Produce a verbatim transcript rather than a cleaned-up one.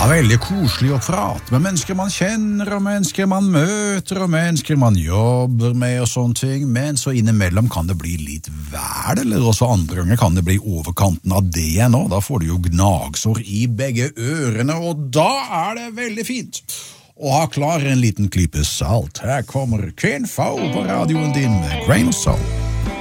Ja, veldig koselig å prate med mennesker man kjenner, og mennesker man møter, og mennesker man jobber med og sånne ting, men så innimellom kan det bli litt vær, eller også andre ganger kan det bli overkanten av det igjen, og da får du jo gnagsår i begge ørene, og da er det veldig fint å ha klar en liten klype salt. Her kommer Ken Fao på radioen din med Grain of Salt.